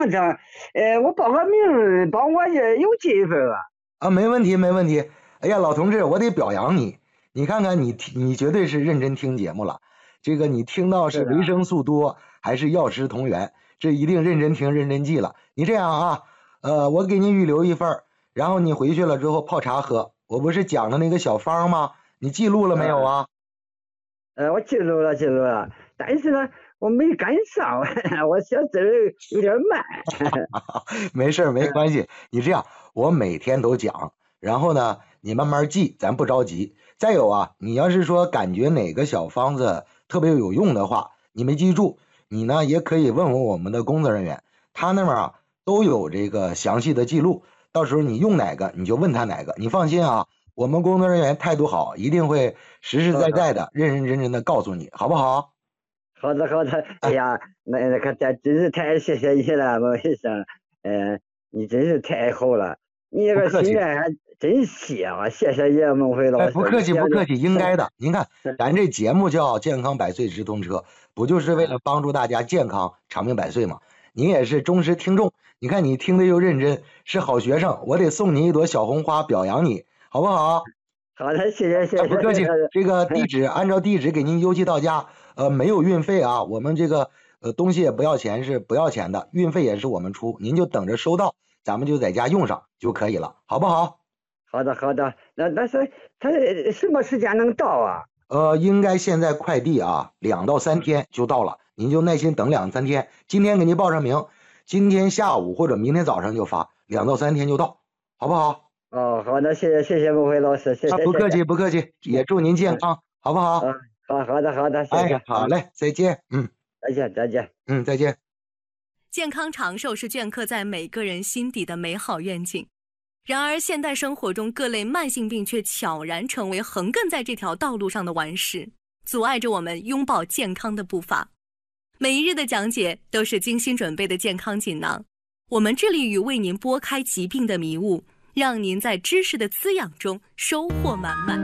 这样，我报个名，帮我也有积分啊。 啊，没问题，没问题。哎呀，老同志，我得表扬你。你看看你绝对是认真听节目了。这个你听到是是的。 维生素多还是药食同源，这一定认真听、认真记了。你这样啊，我给你预留一份，然后你回去了之后泡茶喝。我不是讲的那个小方吗？你记录了没有啊？ 我记录了，记录了，但是呢，我没赶上，我写字有点慢。 没事没关系。你这样，我每天都讲，然后呢，你慢慢记，咱不着急。再有啊，你要是说感觉哪个小方子特别有用的话，你没记住，你呢也可以问问我们的工作人员，他那边啊都有这个详细的记录，到时候你用哪个你就问他哪个。你放心啊，我们工作人员态度好，一定会实实在在的、认认真真的告诉你，好不好？ 好的，好的。哎呀，那可真是太谢谢你了，孟医生。你真是太好了，你这个不客气。 心愿还真细啊！谢谢你，孟非老师。 不客气，不客气，应该的。您看， 是咱这节目叫《健康百岁直通车》，不就是为了帮助大家健康长命百岁吗？您也是忠实听众，你看你听的又认真，是好学生，我得送你一朵小红花表扬你，好不好？ 好的，谢谢，谢谢。 不客气。这个地址按照地址给您邮寄到家，没有运费啊，我们这个东西也不要钱，是不要钱的，运费也是我们出，您就等着收到，咱们就在家用上就可以了，好不好？ 好的，好的。那是他什么时间能到啊？ 应该现在快递啊2到3天就到了，您就耐心等2、3天。今天给您报上名，今天下午或者明天早上就发，2到3天就到，好不好？ 哦，好的，谢谢，谢谢孟非老师，谢谢， 不客气， 谢谢。 不客气，也祝您健康，好不好？ 好的，好的，谢谢。 哎，好嘞，再见。 再见，再见。 再见。 健康长寿是镌刻在每个人心底的美好愿景。然而，现代生活中各类慢性病却悄然成为横亘在这条道路上的顽石，阻碍着我们拥抱健康的步伐。每一日的讲解都是精心准备的健康锦囊，我们致力于为您拨开疾病的迷雾，让您在知识的滋养中收获满满。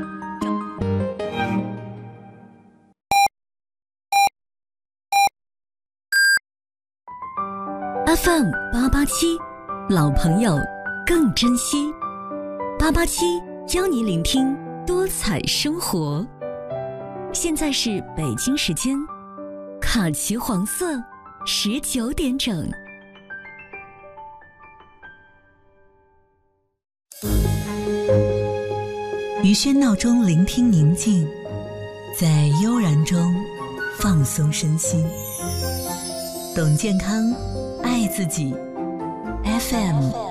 FM 887，老朋友更珍惜。887邀你聆听多彩生活。现在是北京时间，卡其黄色19点整。于喧闹中聆听宁静，在悠然中放松身心。懂健康，爱自己。FM